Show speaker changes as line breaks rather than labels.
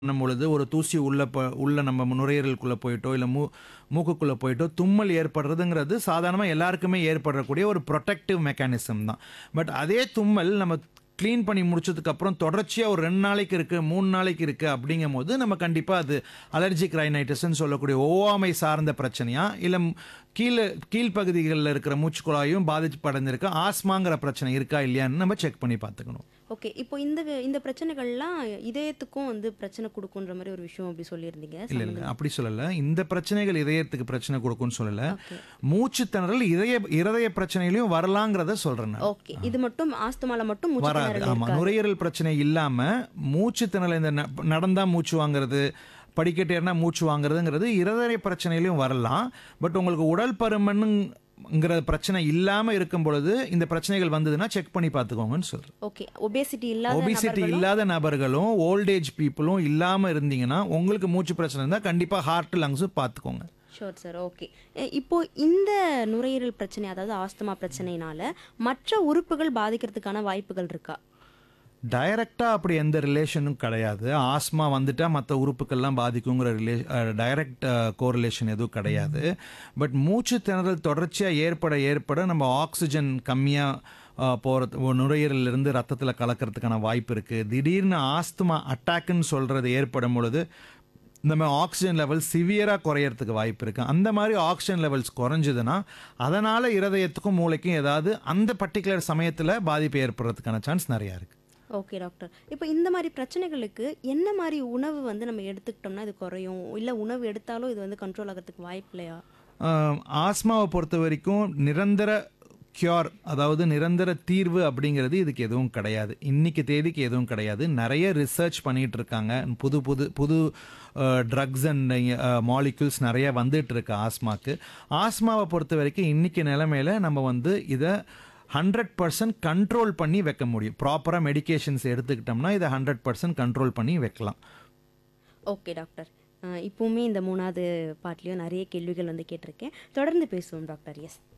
பண்ணும்பொழுது ஒரு தூசி உள்ள நம்ம நுரையீரலுக்குள்ள போயிட்டோ, இல்ல மூக்குக்குள்ள போயிட்டோ தும்மல் ஏற்படுறதுங்கிறது சாதாரணமா எல்லாருக்குமே ஏற்படக்கூடிய ஒரு புரொடெக்டிவ் மெக்கானிசம் தான். பட் அதே தும்மல் நம்ம கிளீன் பண்ணி முடிச்சதுக்கு அப்புறம் தொடர்ச்சியா ஒரு 2 நாளைக்கு இருக்கு, 3 நாளைக்கு இருக்கு அப்படிங்கும்போது நம்ம கண்டிப்பா அது அலர்ஜிக் ரைனைட்டிஸ்ன்னு சொல்லக்கூடிய ஒவ்வாமை சார்ந்த பிரச்சனையா, இல்ல கீழ்ப்பகுதிகள்ல இருக்கிற மூச்சுக்குழாயும் பாதிப்படைஞ்சிருக்கா, ஆஸ்மாங்கிற பிரச்சனை இருக்கா இல்லையான்னு நம்ம செக் பண்ணி பார்த்துக்கணும்.
ஓகே. இப்போ இந்த பிரச்சனைகள்லாம் இதயத்துக்கும் வந்து பிரச்சனை குடுக்குன்ற மாரி ஒரு விஷயம் அப்படி சொல்லியிருந்தீங்க.
இல்ல. அப்படி சொல்லல. இந்த பிரச்சனைகள் இதயத்துக்கு பிரச்சனை குடுக்கும்னு சொல்லல.
ஓகே.
மூச்சு திணறல் இருதய பிரச்சனையிலயும் வரலாங்கிறத சொல்றேன் நான்.
ஓகே. இது மட்டும் ஆஸ்துமால மட்டும் மூச்சு
வராது.
திணறல்
ஆமா.
இருக்காது.
நுரையீரல் பிரச்சனை இல்லாம மூச்சு திணறல் இந்த நடந்தா மூச்சு வாங்குறது, படிக்கட்டு ஏறினா மூச்சு வாங்குறதுங்கிறது இருதய பிரச்சனையிலயும் வரலாம். பட் உங்களுக்கு உடல் பருமன்ங்கிற பிரச்சனை இல்லாம இருக்கும் பொழுது இந்த பிரச்சனைகள் வந்ததுன்னா செக் பண்ணி பார்த்துக்கோங்கன்னு சொல்றேன்.
ஓகே. ஒபேசிட்டி இல்லாத
ஒபிசிட்டி
நபர்களும்
இல்லாத நபர்களும் ஓல்டேஜ் பீப்புளும் இல்லாம இருந்தீங்கன்னா உங்களுக்கு மூச்சு பிரச்சனை இருந்தா கண்டிப்பா ஹார்ட் லங்ஸும் பார்த்துக்கோங்க.
Sure sir. ஓகே. இப்போ இந்த நுரையீரல் பிரச்சனை அதாவது ஆஸ்துமா பிரச்சனையினால மற்ற உறுப்புகள் பாதிக்கிறதுக்கான வாய்ப்புகள் இருக்கா?
டைரக்டா அப்படி எந்த ரிலேஷனும் கிடையாது. ஆஸ்மா வந்துட்டா மற்ற உறுப்புக்கள்லாம் பாதிக்குங்கிற டைரக்ட் கோரிலேஷன் எதுவும் கிடையாது. பட் மூச்சு திணறல் தொடர்ச்சியா ஏற்பட நம்ம ஆக்சிஜன் கம்மியா போகிறது நுரையீரலிருந்து ரத்தத்தில் கலக்கிறதுக்கான வாய்ப்பு இருக்குது. திடீர்னு ஆஸ்துமா அட்டாக்குன்னு சொல்கிறது ஏற்படும் பொழுது நம்ம ஆக்சிஜன் லெவல் சிவியராக குறையறதுக்கு வாய்ப்பு இருக்குது. அந்த மாதிரி ஆக்சிஜன் லெவல்ஸ் குறைஞ்சதுன்னா அதனால் இருதயத்துக்கும் மூளைக்கும் ஏதாவது அந்த பர்டிகுலர் சமயத்தில் பாதிப்பு ஏற்படுறதுக்கான சான்ஸ் நிறையா இருக்குது.
Okay doctor. இப்போ இந்த மாதிரி பிரச்சனைகளுக்கு என்ன மாதிரி உணவு வந்து நம்ம எடுத்துக்கிட்டோம்னா இது குறையும்? இல்லை உணவு எடுத்தாலும் இது வந்து கண்ட்ரோல் ஆகிறதுக்கு வாய்ப்பு இல்லையா?
ஆஸ்மாவை பொறுத்த வரைக்கும் நிரந்தர கியூர், அதாவது நிரந்தர தீர்வு அப்படிங்கிறது இதுக்கு எதுவும் கிடையாது. இன்னைக்கு தேதிக்கு எதுவும் கிடையாது. நிறைய ரிசர்ச் பண்ணிட்டு இருக்காங்க. புது புது புது ட்ரக்ஸ் அண்ட் மாலிக்யூல்ஸ் நிறைய வந்துட்டு இருக்கு ஆஸ்மாக்கு. ஆஸ்மாவை பொறுத்த வரைக்கும் இன்னைக்கு நிலைமையில நம்ம வந்து இதை 100% கண்ட்ரோல் பண்ணி வைக்க முடியும். ப்ராப்பராக மெடிகேஷன்ஸ் எடுத்துக்கிட்டோம்னா இதை 100% கண்ட்ரோல் பண்ணி வைக்கலாம்.
Okay doctor. இப்போவுமே இந்த 3வது பார்ட்லேயும் நிறைய கேள்விகள் வந்து கேட்டிருக்கேன். தொடர்ந்து பேசுவோம் டாக்டர். எஸ்.